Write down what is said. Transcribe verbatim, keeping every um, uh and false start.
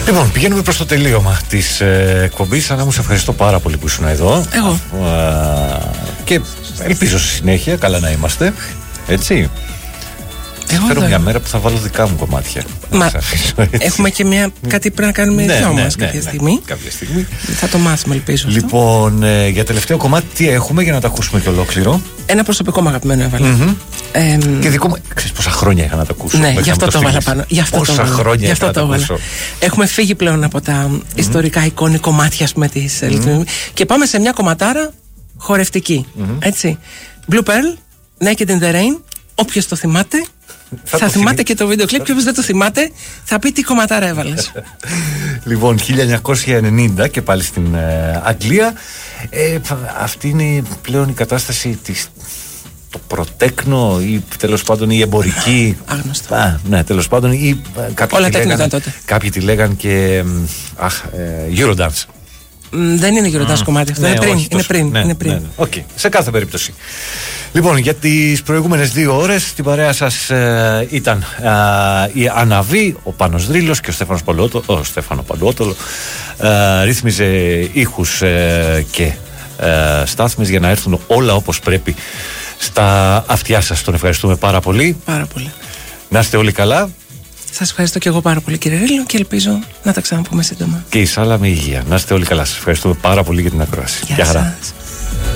Λοιπόν, πηγαίνουμε προς το τελείωμα της ε, εκπομπής. Ανά μου, σε ευχαριστώ πάρα πολύ που ήσουν εδώ. Εγώ. Ε, και ελπίζω στη συνέχεια καλά να είμαστε. Έτσι. Θα φέρω μια μέρα που θα βάλω δικά μου κομμάτια. Μα έχουμε και μια, κάτι πρέπει να κάνουμε ναι, δυο ναι, μας ναι, κάποια, ναι, στιγμή. κάποια στιγμή. Θα το μάθουμε, ελπίζω. Λοιπόν, ε, για τελευταίο κομμάτι τι έχουμε για να το ακούσουμε και ολόκληρο? Ένα προσωπικό μου αγαπημένο έβαλα. Mm-hmm. Ε, και δικό μου. Ξέρεις πόσα χρόνια είχα να το ακούσω? Ναι, γι' αυτό το έβαλα πάνω. Γι' αυτό πόσα το χρόνια γι αυτό είχα το να το ακούσω. Έχουμε φύγει πλέον από τα mm-hmm. ιστορικά εικόνη κομμάτια, ας πούμε, της mm-hmm. και πάμε σε μια κομματάρα χορευτική. Mm-hmm. Έτσι. Blue Pearl, Naked in the Rain. Όποιος το θυμάται, θα, θα το θυμάται θυμί... και το βίντεο κλιπ. Και όποιος δεν το θυμάται, θα πει τι κομματάρα έβαλες. Λοιπόν, χίλια εννιακόσια ενενήντα και πάλι στην ε, Αγγλία. Ε, αυτή είναι πλέον η κατάσταση της. Το προτέκνο ή τέλος πάντων η εμπορική. Άγνωστο. Α, ναι, τέλος πάντων. Ή, κάποιοι, όλα τη λέγαν, τότε. κάποιοι τη λέγαν και. Αχ, ε, Eurodance. Δεν είναι Eurodance mm. κομμάτι αυτό. Ναι, είναι πριν. Όχι, είναι πριν, ναι, είναι πριν. Ναι, ναι. Okay. Σε κάθε περίπτωση. Λοιπόν, για τις προηγούμενες δύο ώρες στην παρέα σας ε, ήταν ε, η Αναβή, ο Πάνος Δρύλος και ο Στέφανος Παλαιότολο. Ο Στέφανο Παλαιότολο ε, ρύθμιζε ήχους ε, και ε, στάθμες για να έρθουν όλα όπως πρέπει στα αυτιά σας. Τον ευχαριστούμε πάρα πολύ. Πάρα πολύ. Να είστε όλοι καλά. Σας ευχαριστώ και εγώ πάρα πολύ, κύριε Ρήλο, και ελπίζω να τα ξαναπούμε σύντομα. Και η Σάλα με υγεία. Να είστε όλοι καλά. Σας ευχαριστούμε πάρα πολύ για την ακρόαση. Γεια σας.